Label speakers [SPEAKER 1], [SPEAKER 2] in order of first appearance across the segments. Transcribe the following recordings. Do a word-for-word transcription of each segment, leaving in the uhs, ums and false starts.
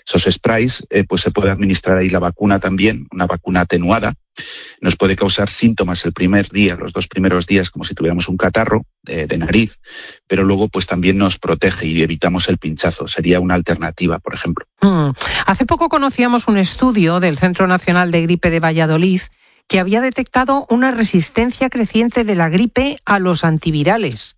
[SPEAKER 1] Esos sprays, eh, pues se puede administrar ahí la vacuna también, una vacuna atenuada. Nos puede causar síntomas el primer día, los dos primeros días, como si tuviéramos un catarro eh, de nariz, pero luego pues también nos protege y evitamos el pinchazo. Sería una alternativa, por ejemplo.
[SPEAKER 2] Mm. Hace poco conocíamos un estudio del Centro Nacional de Gripe de Valladolid que había detectado una resistencia creciente de la gripe a los antivirales.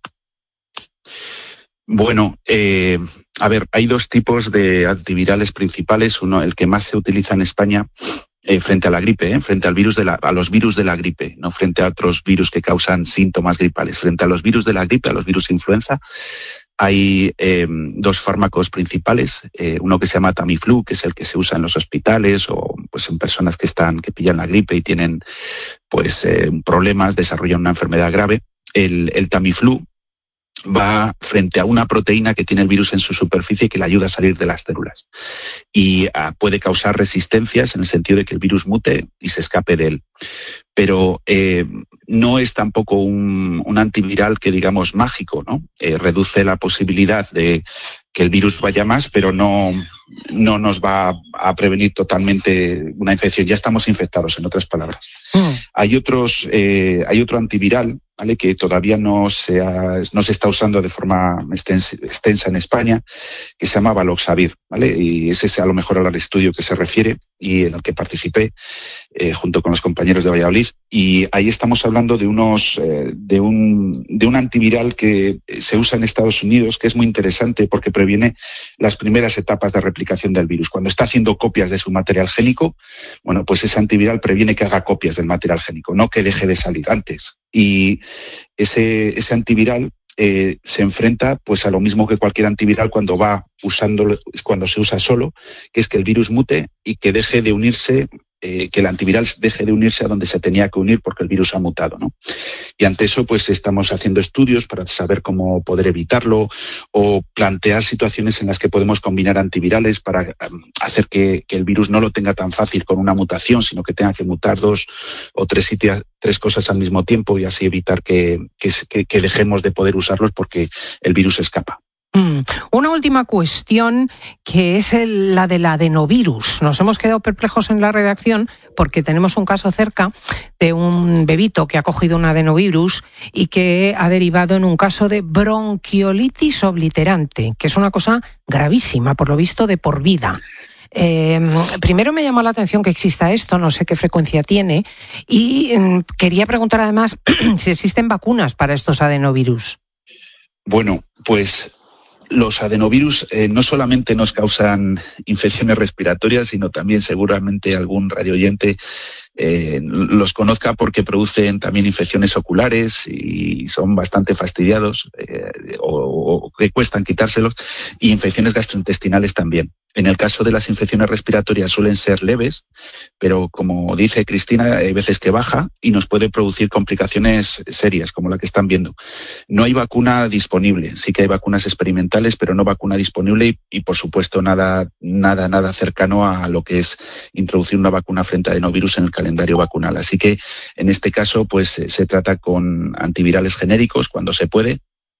[SPEAKER 1] Bueno, eh, a ver, hay dos tipos de antivirales principales. Uno, el que más se utiliza en España, Eh, frente a la gripe, eh, frente al virus de la, a los virus de la gripe, no frente a otros virus que causan síntomas gripales. Frente a los virus de la gripe, a los virus influenza, hay eh, dos fármacos principales. Eh, uno que se llama Tamiflu, que es el que se usa en los hospitales o pues en personas que están que pillan la gripe y tienen pues eh, problemas, desarrollan una enfermedad grave. El, el Tamiflu va frente a una proteína que tiene el virus en su superficie que le ayuda a salir de las células y uh, puede causar resistencias en el sentido de que el virus mute y se escape de él. Pero eh, no es tampoco un, un antiviral que digamos mágico, ¿no? Eh, reduce la posibilidad de que el virus vaya más, pero no, no nos va a prevenir totalmente una infección. Ya estamos infectados, en otras palabras. Mm. Hay otros, eh, hay otro antiviral, ¿vale?, que todavía no se, ha, no se está usando de forma extensa en España, que se llama Baloxavir, ¿vale? Y ese es a lo mejor al estudio que se refiere y en el que participé eh, junto con los compañeros de Valladolid. Y ahí estamos hablando de unos, eh, de un, de un antiviral que se usa en Estados Unidos, que es muy interesante porque previene las primeras etapas de replicación del virus. Cuando está haciendo copias de su material génico, bueno, pues ese antiviral previene que haga copias del material génico, no que deje de salir antes. Y ese, ese antiviral eh, se enfrenta pues a lo mismo que cualquier antiviral cuando va usando, cuando se usa solo, que es que el virus mute y que deje de unirse, eh, que el antiviral deje de unirse a donde se tenía que unir porque el virus ha mutado, ¿no? Y ante eso pues estamos haciendo estudios para saber cómo poder evitarlo o plantear situaciones en las que podemos combinar antivirales para um, hacer que, que el virus no lo tenga tan fácil con una mutación, sino que tenga que mutar dos o tres sitios, tres cosas al mismo tiempo y así evitar que, que, que dejemos de poder usarlos porque el virus escapa.
[SPEAKER 2] Mm. Una última cuestión que es el, la del adenovirus. Nos hemos quedado perplejos en la redacción porque tenemos un caso cerca de un bebito que ha cogido un adenovirus y que ha derivado en un caso de bronquiolitis obliterante, que es una cosa gravísima, por lo visto de por vida. Eh, primero me llamó la atención que exista esto, no sé qué frecuencia tiene, y eh, quería preguntar además si existen vacunas para estos adenovirus.
[SPEAKER 1] Bueno, pues los adenovirus eh, no solamente nos causan infecciones respiratorias, sino también seguramente algún radioyente eh, los conozca porque producen también infecciones oculares y son bastante fastidiados eh, o, o que cuestan quitárselos, y infecciones gastrointestinales también. En el caso de las infecciones respiratorias suelen ser leves, pero como dice Cristina, hay veces que baja y nos puede producir complicaciones serias, como la que están viendo. No hay vacuna disponible, sí que hay vacunas experimentales, pero no vacuna disponible y, y por supuesto nada, nada, nada cercano a lo que es introducir una vacuna frente a adenovirus en el calendario vacunal. Así que en este caso, pues se trata con antivirales genéricos cuando se puede,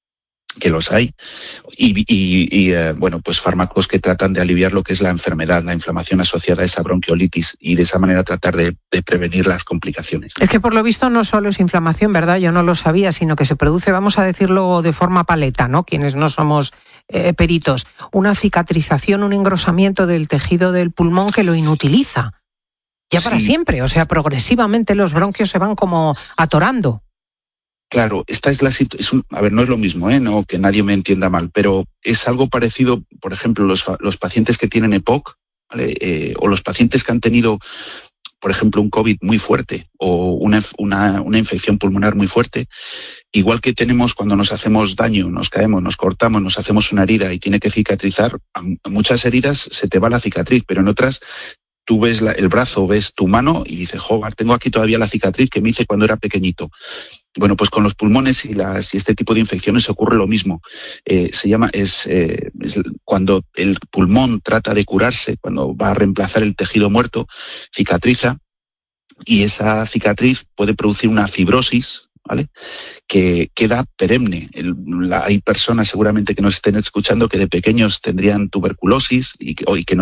[SPEAKER 1] que los hay, y, y, y eh, bueno, pues fármacos que tratan de aliviar lo que es la enfermedad, la inflamación asociada a esa bronquiolitis y de esa manera tratar de, de prevenir las complicaciones.
[SPEAKER 2] Es que por lo visto no solo es inflamación, ¿verdad? Yo no lo sabía, sino que se produce, vamos a decirlo de forma paleta, ¿no? Quienes no somos eh, peritos, una cicatrización, un engrosamiento del tejido del pulmón que lo inutiliza ya sí. para siempre, o sea, progresivamente los bronquios se van como atorando.
[SPEAKER 1] Claro, esta es la situación. A ver, no es lo mismo, ¿eh? No, que nadie me entienda mal, pero es algo parecido, por ejemplo, los, los pacientes que tienen E P O C, ¿vale? eh, o los pacientes que han tenido, por ejemplo, un COVID muy fuerte o una, una, una infección pulmonar muy fuerte. Igual que tenemos cuando nos hacemos daño, nos caemos, nos cortamos, nos hacemos una herida y tiene que cicatrizar, a muchas heridas se te va la cicatriz, pero en otras tú ves la, el brazo, ves tu mano y dices, joder, tengo aquí todavía la cicatriz que me hice cuando era pequeñito. Bueno, pues con los pulmones y, las, y este tipo de infecciones ocurre lo mismo. Eh, se llama, es, eh, es cuando el pulmón trata de curarse, cuando va a reemplazar el tejido muerto, cicatriza, y esa cicatriz puede producir una fibrosis, ¿vale?, que queda perenne. El, la, hay personas seguramente que nos estén escuchando que de pequeños tendrían tuberculosis y que, y que no